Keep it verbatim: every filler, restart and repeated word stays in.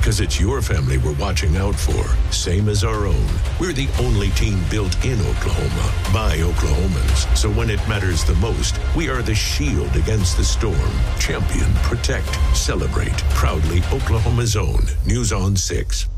Because it's your family we're watching out for, same as our own. We're the only team built in Oklahoma by Oklahomans. So when it matters the most, we are the shield against the storm. Champion, protect, celebrate. Proudly Oklahoma's own. News on six.